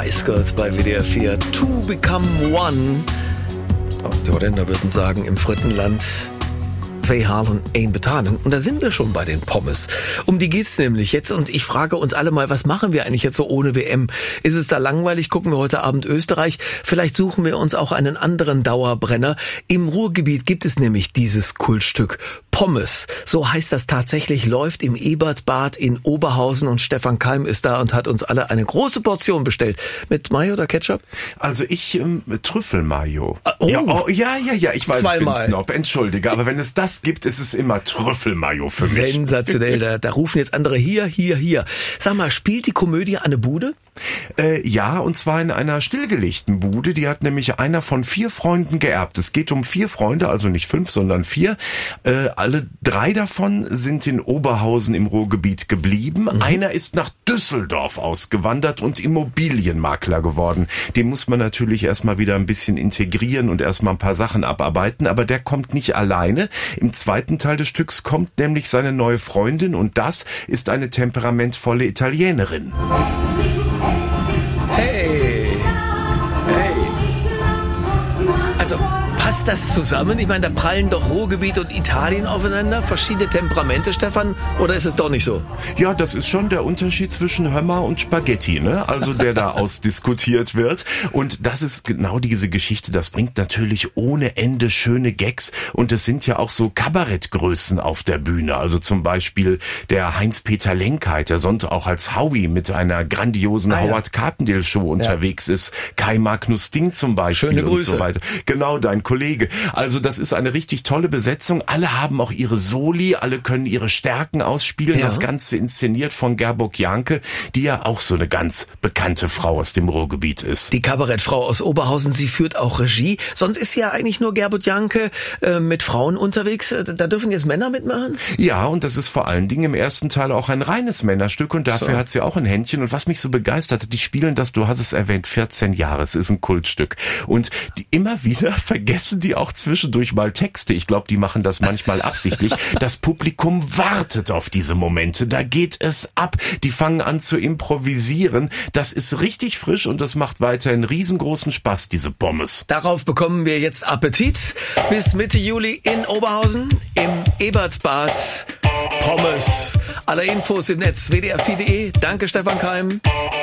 Spice Girls bei WDR 4. To Become One. Die Holländer würden sagen, im Frittenland twee halen, één betalen. Und da sind wir schon bei den Pommes. Um die geht's nämlich jetzt. Und ich frage uns alle mal, was machen wir eigentlich jetzt so ohne WM? Ist es da langweilig? Gucken wir heute Abend Österreich? Vielleicht suchen wir uns auch einen anderen Dauerbrenner. Im Ruhrgebiet gibt es nämlich dieses Kultstück Pommes. So heißt das tatsächlich, läuft im Ebertsbad in Oberhausen. Und Stefan Keim ist da und hat uns alle eine große Portion bestellt. Mit Mayo oder Ketchup? Also ich Trüffelmayo. Oh. Ja, ich weiß, Zweimal. Ich bin Snob, entschuldige. Aber wenn es das gibt, ist es immer Trüffelmayo für mich. Sensationell, da rufen jetzt andere hier. Sag mal, spielt die Komödie Anne Bude? Ja, und zwar in einer stillgelegten Bude. Die hat nämlich einer von 4 Freunden geerbt. Es geht um 4 Freunde, also nicht 5, sondern 4. Alle 3 davon sind in Oberhausen im Ruhrgebiet geblieben. Einer ist nach Düsseldorf ausgewandert und Immobilienmakler geworden. Den muss man natürlich erstmal wieder ein bisschen integrieren und erstmal ein paar Sachen abarbeiten. Aber der kommt nicht alleine. Im zweiten Teil des Stücks kommt nämlich seine neue Freundin und das ist eine temperamentvolle Italienerin. Hey. Also, passt das zusammen? Ich meine, da prallen doch Ruhrgebiet und Italien aufeinander. Verschiedene Temperamente, Stefan? Oder ist es doch nicht so? Ja, das ist schon der Unterschied zwischen Hummer und Spaghetti, ne? Also der da ausdiskutiert wird. Und das ist genau diese Geschichte. Das bringt natürlich ohne Ende schöne Gags. Und es sind ja auch so Kabarettgrößen auf der Bühne. Also zum Beispiel der Heinz-Peter Lenkheit, der sonst auch als Howie mit einer grandiosen Howard Carpendale Show unterwegs ist. Kai Magnus Ding zum Beispiel. Schöne Grüße. Und so weiter. Genau, dein Kollege. Also das ist eine richtig tolle Besetzung. Alle haben auch ihre Soli, alle können ihre Stärken ausspielen. Ja. Das Ganze inszeniert von Gerburg Janke, die ja auch so eine ganz bekannte Frau aus dem Ruhrgebiet ist. Die Kabarettfrau aus Oberhausen, sie führt auch Regie. Sonst ist ja eigentlich nur Gerburg Janke mit Frauen unterwegs. Da dürfen jetzt Männer mitmachen? Ja, und das ist vor allen Dingen im ersten Teil auch ein reines Männerstück und dafür hat sie auch ein Händchen. Und was mich so begeistert, die spielen das, du hast es erwähnt, 14 Jahre. Es ist ein Kultstück. Und immer wieder vergessen die auch zwischendurch mal Texte. Ich glaube, die machen das manchmal absichtlich. Das Publikum wartet auf diese Momente. Da geht es ab. Die fangen an zu improvisieren. Das ist richtig frisch und das macht weiterhin riesengroßen Spaß, diese Pommes. Darauf bekommen wir jetzt Appetit. Bis Mitte Juli in Oberhausen im Ebertsbad. Pommes. Alle Infos im Netz wdr4.de. Danke, Stefan Keim.